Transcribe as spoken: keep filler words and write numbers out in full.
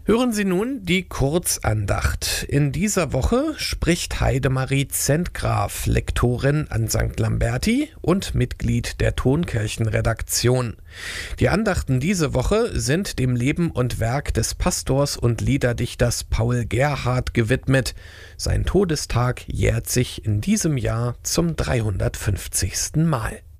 Hören Sie nun die Kurzandacht. In dieser Woche spricht Heidemarie Zentgraf, Lektorin an Sankt Lamberti und Mitglied der Tonkirchenredaktion. Die Andachten diese Woche sind dem Leben und Werk des Pastors und Liederdichters Paul Gerhardt gewidmet. Sein Todestag jährt sich in diesem Jahr zum dreihundertfünfzigsten Mal.